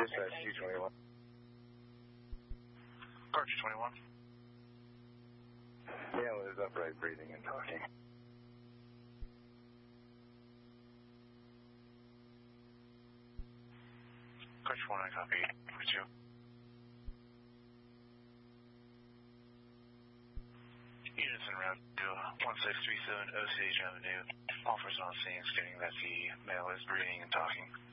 Dispatch 221. Departure 21. Male is upright, breathing and talking. Departure 1, I copy. 42. Units en route to 1637 Osage Avenue. Officers on scene stating that the male is breathing and talking.